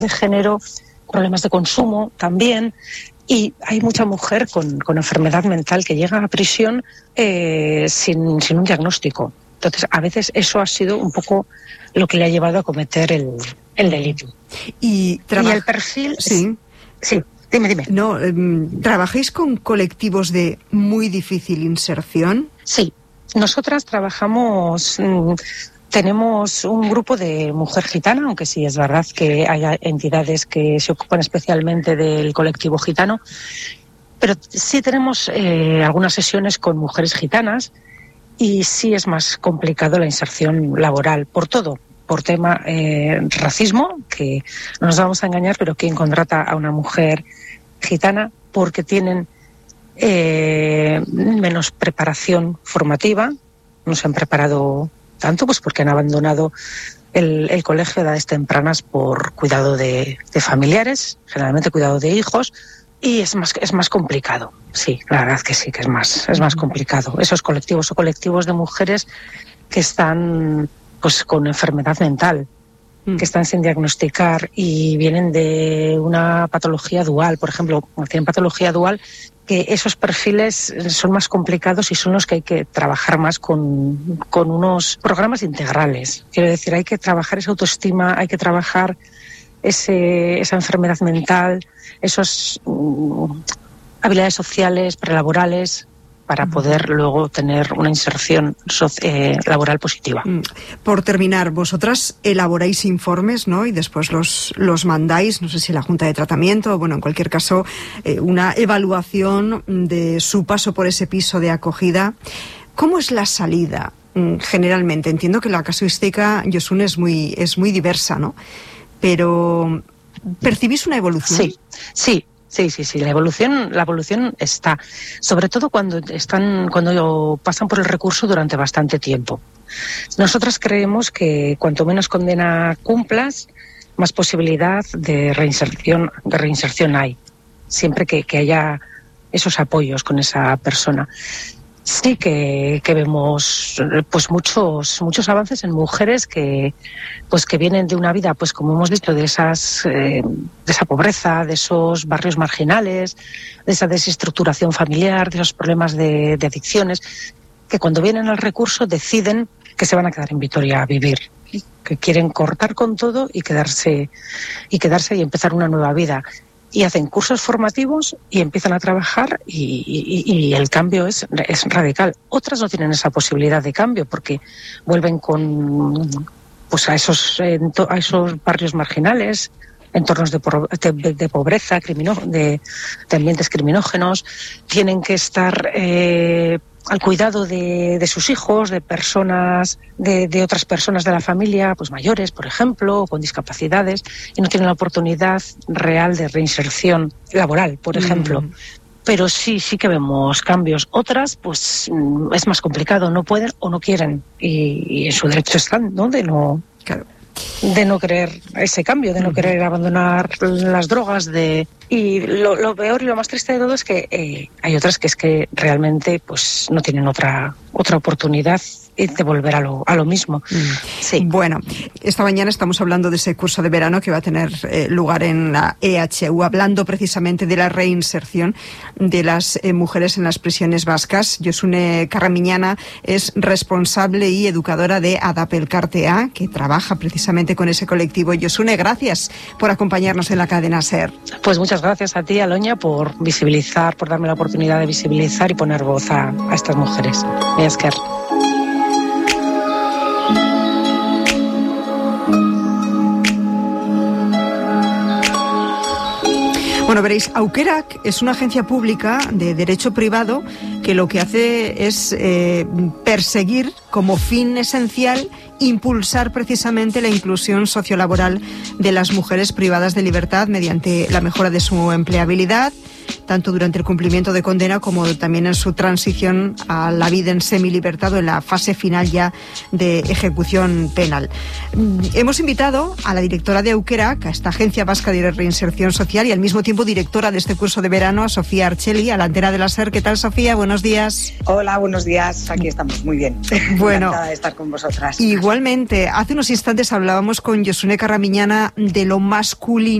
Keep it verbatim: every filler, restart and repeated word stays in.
de género, problemas de consumo también. Y hay mucha mujer con, con enfermedad mental que llega a prisión eh, sin, sin un diagnóstico. Entonces, a veces eso ha sido un poco lo que le ha llevado a cometer el, el delito. Y, traba... y el perfil... Sí. Sí, dime, dime. No, eh, ¿trabajáis con colectivos de muy difícil inserción? Sí, nosotras trabajamos... Mmm, Tenemos un grupo de mujer gitana, aunque sí es verdad que hay entidades que se ocupan especialmente del colectivo gitano, pero sí tenemos eh, algunas sesiones con mujeres gitanas y sí es más complicado la inserción laboral, por todo, por tema eh, racismo, que no nos vamos a engañar, pero ¿quién contrata a una mujer gitana? Porque tienen eh, menos preparación formativa, no se han preparado tanto, pues porque han abandonado el, el colegio a edades tempranas por cuidado de, de familiares, generalmente cuidado de hijos, y es más es más complicado. Sí, la verdad que sí, que es más es más complicado. Esos colectivos o colectivos de mujeres que están pues con enfermedad mental, que están sin diagnosticar y vienen de una patología dual, por ejemplo, tienen patología dual, que esos perfiles son más complicados y son los que hay que trabajar más con, con unos programas integrales. Quiero decir, hay que trabajar esa autoestima, hay que trabajar ese, esa enfermedad mental, esas um, habilidades sociales, prelaborales, para poder luego tener una inserción soci- eh, laboral positiva. Por terminar, vosotras elaboráis informes, ¿no? Y después los, los mandáis, no sé si a la Junta de Tratamiento, o bueno, en cualquier caso, eh, una evaluación de su paso por ese piso de acogida. ¿Cómo es la salida? Generalmente, entiendo que la casuística, Josune, es muy, es muy diversa, ¿no? Pero, ¿percibís una evolución? Sí, sí. Sí, sí, sí. La evolución, la evolución está, sobre todo cuando están, cuando pasan por el recurso durante bastante tiempo. Nosotras creemos que cuanto menos condena cumplas, más posibilidad de reinserción, de reinserción hay. Siempre que, que haya esos apoyos con esa persona. Sí que, que vemos pues muchos muchos avances en mujeres que pues que vienen de una vida, pues como hemos dicho, de esas eh, de esa pobreza, de esos barrios marginales, de esa desestructuración familiar, de esos problemas de, de adicciones, que cuando vienen al recurso deciden que se van a quedar en Vitoria a vivir, que quieren cortar con todo y quedarse y quedarse y empezar una nueva vida. Y hacen cursos formativos y empiezan a trabajar y, y, y el cambio es, es radical. Otras no tienen esa posibilidad de cambio porque vuelven con pues a esos a esos barrios marginales, entornos de, de, de pobreza, crimino, de, de ambientes criminógenos, tienen que estar eh, al cuidado de, de sus hijos, de personas, de, de otras personas de la familia, pues mayores, por ejemplo, o con discapacidades, y no tienen la oportunidad real de reinserción laboral, por ejemplo. Mm. Pero sí, sí que vemos cambios. Otras, pues es más complicado, no pueden o no quieren, y, y en su derecho están, ¿no? De no... Claro. de no querer ese cambio, de no uh-huh. querer abandonar las drogas, de y lo, lo peor y lo más triste de todo es que eh, hay otras que es que realmente pues no tienen otra otra oportunidad de volver a lo, a lo mismo. Mm. Sí. Bueno, esta mañana estamos hablando de ese curso de verano que va a tener eh, lugar en la E H U, hablando precisamente de la reinserción de las eh, mujeres en las prisiones vascas. Josune Carramiñana es responsable y educadora de Adapelkartea, que trabaja precisamente con ese colectivo. Josune, gracias por acompañarnos en la cadena SER. Pues muchas gracias a ti, Aloña, por visibilizar, por darme la oportunidad de visibilizar y poner voz a, a estas mujeres. Mi esker. Bueno, veréis, Aukerak es una agencia pública de derecho privado que lo que hace es eh, perseguir como fin esencial impulsar precisamente la inclusión sociolaboral de las mujeres privadas de libertad mediante la mejora de su empleabilidad, tanto durante el cumplimiento de condena como también en su transición a la vida en semilibertad o en la fase final ya de ejecución penal. Hemos invitado a la directora de Aukerak, a esta Agencia Vasca de Reinserción Social, y al mismo tiempo directora de este curso de verano, a Sofía Archeli, a la antena de la SER. ¿Qué tal, Sofía? Buenos días. Hola, buenos días. Aquí estamos, muy bien. Bueno, encantada de estar con vosotras. Igualmente, hace unos instantes hablábamos con Josune Carramiñana de lo masculino